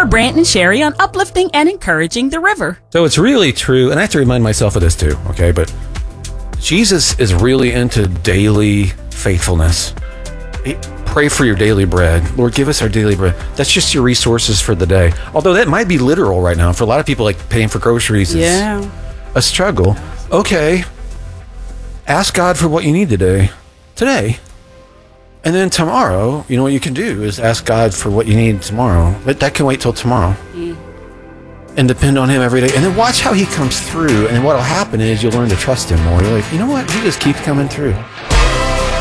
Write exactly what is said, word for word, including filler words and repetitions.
for Brant and Sherry on uplifting and encouraging the river. So it's really true, and I have to remind myself of this too, okay? But Jesus is really into daily faithfulness. He, pray for your daily bread. Lord, give us our daily bread. That's just your resources for the day. Although that might be literal right now. For a lot of people, like paying for groceries is Yeah. a struggle. Okay. Ask God for what you need today. Today. And then tomorrow, you know what you can do is ask God for what you need tomorrow. But that can wait till tomorrow. Mm. And depend on him every day. And then watch how he comes through. And what will happen is you'll learn to trust him more. You're like, you know what? He just keeps coming through.